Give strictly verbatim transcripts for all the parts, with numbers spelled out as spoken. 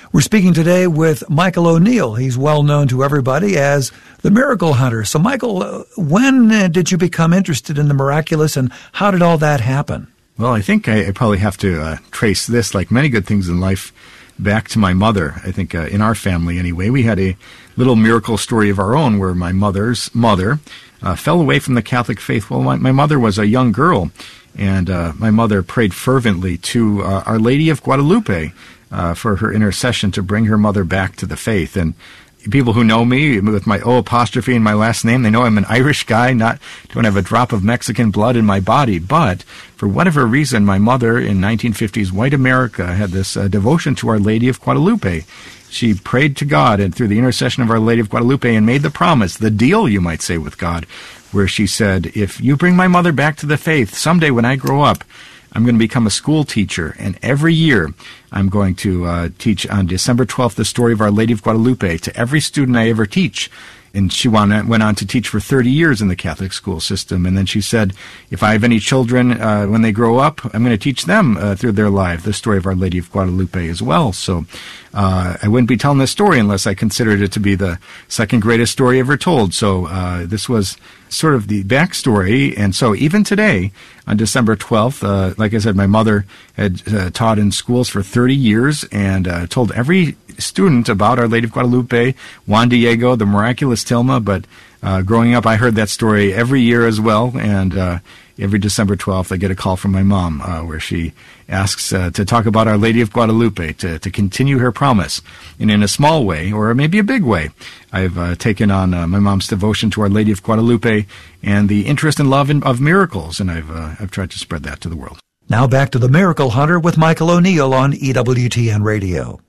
We're speaking today with Michael O'Neill. He's well known to everybody as the Miracle Hunter. So, Michael, uh, when uh, did you become interested in the miraculous, and how did all that happen? Well, I think I, I probably have to uh, trace this, like many good things in life, back to my mother. I think uh, in our family, anyway, we had a little miracle story of our own where my mother's mother uh, fell away from the Catholic faith. Well, my, my mother was a young girl, and uh, my mother prayed fervently to uh, Our Lady of Guadalupe uh, for her intercession to bring her mother back to the faith. And people who know me with my O apostrophe in my last name, they know I'm an Irish guy, not don't have a drop of Mexican blood in my body. But for whatever reason, my mother in nineteen fifties white America had this uh, devotion to Our Lady of Guadalupe. She prayed to God and through the intercession of Our Lady of Guadalupe and made the promise, the deal, you might say, with God, where she said, if you bring my mother back to the faith, someday when I grow up, I'm going to become a school teacher, and every year I'm going to uh, teach on December twelfth the story of Our Lady of Guadalupe to every student I ever teach. And she went on to teach for thirty years in the Catholic school system. And then she said, if I have any children, uh, when they grow up, I'm going to teach them uh, through their life the story of Our Lady of Guadalupe as well. So uh, I wouldn't be telling this story unless I considered it to be the second greatest story ever told. So uh, this was sort of the backstory. And so even today, on December twelfth, uh, like I said, my mother had uh, taught in schools for thirty years and uh, told every student about Our Lady of Guadalupe, Juan Diego, the miraculous Tilma. But uh, growing up, I heard that story every year as well. And uh, every December twelfth, I get a call from my mom uh, where she asks uh, to talk about Our Lady of Guadalupe, to, to continue her promise. And in a small way, or maybe a big way, I've uh, taken on uh, my mom's devotion to Our Lady of Guadalupe and the interest and love in, of miracles, and I've uh, I've tried to spread that to the world. Now back to the Miracle Hunter with Michael O'Neill on E W T N Radio.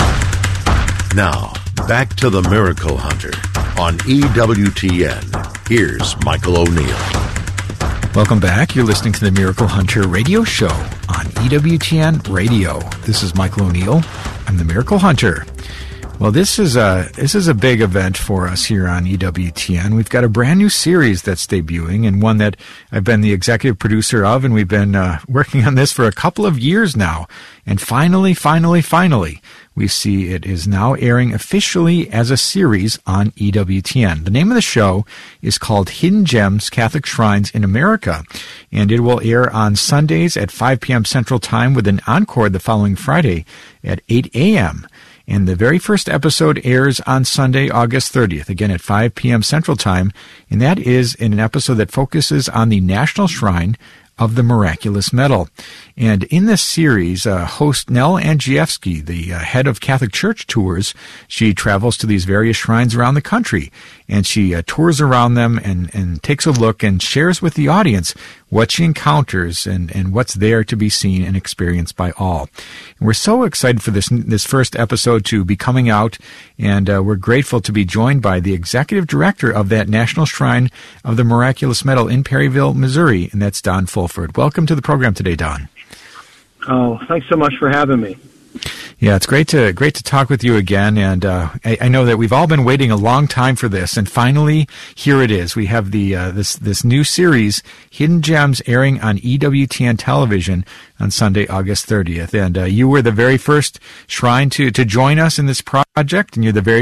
Now, back to the Miracle Hunter on E W T N. Here's Michael O'Neill. Welcome back. You're listening to the Miracle Hunter radio show on E W T N Radio. This is Michael O'Neill. I'm the Miracle Hunter. Well, this is a this is a big event for us here on E W T N. We've got a brand new series that's debuting, and one that I've been the executive producer of, and we've been uh, working on this for a couple of years now. And finally, finally, finally, we see it is now airing officially as a series on E W T N. The name of the show is called Hidden Gems, Catholic Shrines in America, and it will air on Sundays at five p.m. Central Time with an encore the following Friday at eight a.m., and the very first episode airs on Sunday, August thirtieth, again at five p.m. Central Time, and that is in an episode that focuses on the National Shrine of the Miraculous Medal. And in this series, uh, host Nell Andrzejewski, the uh, head of Catholic Church Tours, she travels to these various shrines around the country, and she uh, tours around them and, and takes a look and shares with the audience what she encounters and, and what's there to be seen and experienced by all. And we're so excited for this this first episode to be coming out, and uh, we're grateful to be joined by the executive director of that National Shrine of the Miraculous Medal in Perryville, Missouri, and that's Don Fulford. Welcome to the program today, Don. Oh, thanks so much for having me. Yeah, it's great to great to talk with you again, and uh, I, I know that we've all been waiting a long time for this, and finally, here it is. We have the uh, this this new series, Hidden Gems, airing on E W T N television on Sunday, August thirtieth, and uh, you were the very first shrine to to join us in this project, and you're the very